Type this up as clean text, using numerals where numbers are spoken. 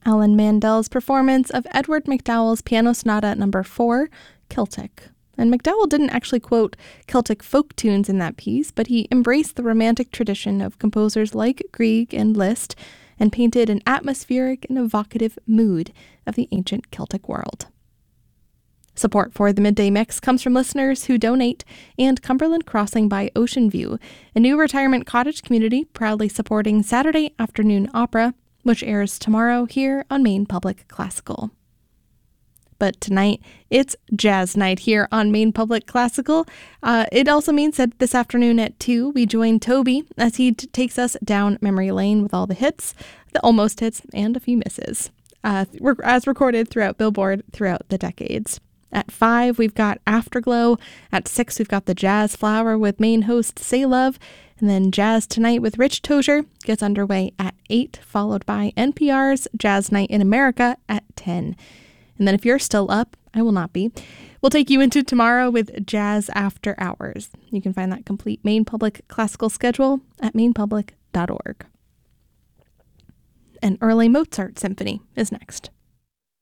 Alan Mandel's performance of Edward MacDowell's Piano Sonata No. 4, Celtic. And MacDowell didn't actually quote Celtic folk tunes in that piece, but he embraced the romantic tradition of composers like Grieg and Liszt and painted an atmospheric and evocative mood of the ancient Celtic world. Support for the Midday Mix comes from listeners who donate and Cumberland Crossing by Ocean View, a new retirement cottage community proudly supporting Saturday Afternoon Opera, which airs tomorrow here on Maine Public Classical. But tonight, it's jazz night here on Maine Public Classical. It also means that this afternoon at 2, we join Toby as he takes us down memory lane with all the hits, the almost hits, and a few misses, as recorded throughout Billboard throughout the decades. At 5, we've got Afterglow. At 6, we've got the Jazz Flower with Maine host Say Love. And then Jazz Tonight with Rich Tozier gets underway at 8, followed by NPR's Jazz Night in America at 10. And then if you're still up, I will not be, we'll take you into tomorrow with Jazz After Hours. You can find that complete Maine Public Classical schedule at mainepublic.org. An early Mozart symphony is next.